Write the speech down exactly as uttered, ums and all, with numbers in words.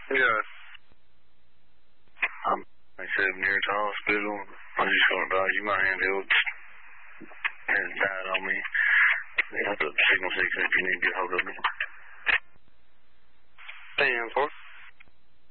Yeah. I'm seven near the hospital. I'm just going to advise you my handheld has died on me. I have to signal six if you need to get hold of me.